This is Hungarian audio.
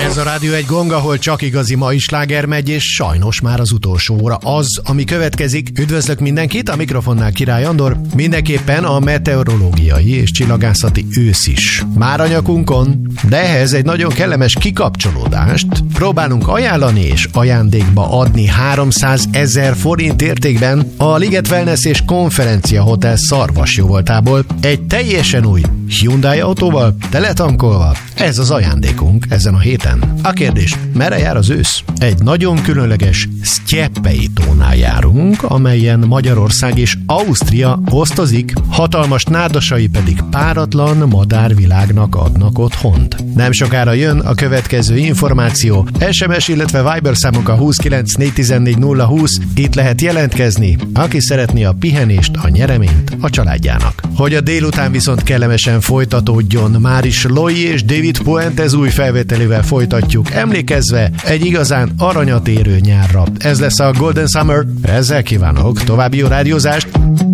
Ez a Rádió egy Gong, ahol csak igazi mai sláger megy, és sajnos már az utolsó óra az, ami következik. Üdvözlök mindenkit, a mikrofonnál Király Andor, mindenképpen a meteorológiai és csillagászati ősz is már a nyakunkon, de ehhez egy nagyon kellemes kikapcsolódást próbálunk ajánlani és ajándékba adni 300 000 forint értékben a Liget Wellness és Konferencia Hotel Szarvasjóvoltából egy teljesen új Hyundai autóval, teletankolva. Ez az ajándékunk ezen a héten. A kérdés, merre jár az ősz? Egy nagyon különleges Sztyeppei tónál járunk, amelyen Magyarország és Ausztria osztozik, hatalmas nádasai pedig páratlan madárvilágnak adnak otthont. Nem sokára jön a következő információ. SMS, illetve Viber számunk a 29 414 020. Itt lehet jelentkezni, aki szeretné a pihenést, a nyereményt a családjának. Hogy a délután viszont kellemesen folytatódjon, már is Loi és David Puentes új felvételével folytatjuk, emlékezve egy igazán aranyat érő nyárra. Ez lesz a Golden Summer. Ezzel kívánok további jó rádiózást!